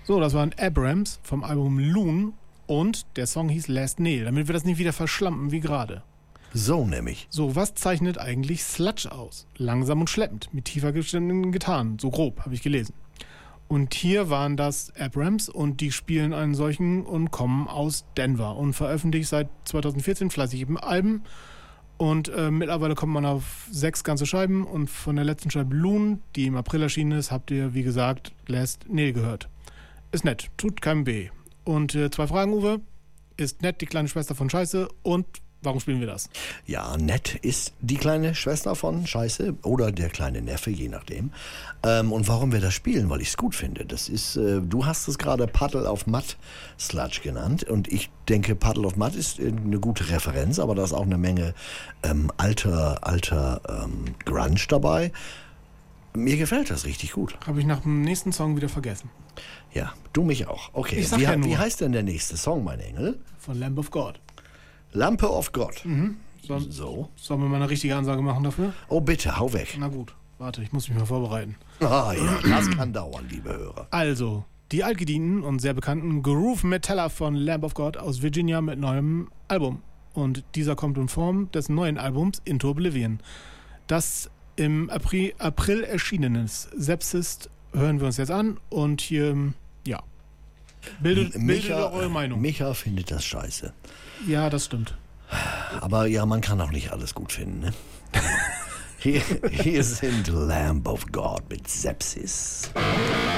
So, das waren Abrams vom Album Loon und der Song hieß Last Nail, damit wir das nicht wieder verschlampen wie gerade. So nämlich. So, was zeichnet eigentlich Sludge aus? Langsam und schleppend, mit tiefer gestimmten Gitarren, so grob, habe ich gelesen. Und hier waren das Abrams und die spielen einen solchen und kommen aus Denver und veröffentlicht seit 2014 fleißig eben Alben. Und mittlerweile kommt man auf 6 ganze Scheiben und von der letzten Scheibe Loon, die im April erschienen ist, habt ihr, wie gesagt, Last Nail gehört. Ist nett, tut keinem weh. Und 2 Fragen, Uwe. Ist nett die kleine Schwester von Scheiße und warum spielen wir das? Ja, Nett ist die kleine Schwester von Scheiße oder der kleine Neffe, je nachdem. Und warum wir das spielen, weil ich es gut finde. Das ist, du hast es gerade Puddle of Mud Sludge genannt und ich denke, Puddle of Mud ist eine gute Referenz, aber da ist auch eine Menge alter Grunge dabei. Mir gefällt das richtig gut. Habe ich nach dem nächsten Song wieder vergessen. Ja, du mich auch. Okay, Ich sag ja nur. wie heißt denn der nächste Song, mein Engel? Von Lamb of God. Lampe of God. So. Sollen wir mal eine richtige Ansage machen dafür? Oh bitte, hau weg. Na gut, warte, ich muss mich mal vorbereiten. Ah ja, das kann dauern, liebe Hörer. Also, die altgedienten und sehr bekannten Groove Metaller von Lamb of God aus Virginia mit neuem Album. Und dieser kommt in Form des neuen Albums Into Oblivion. Das im April erschienen ist. Sepsis hören wir uns jetzt an und hier, ja. Bildet eure Meinung. Micha findet das scheiße. Ja, das stimmt. Aber ja, man kann auch nicht alles gut finden, ne? Hier sind Lamb of God mit Sepsis.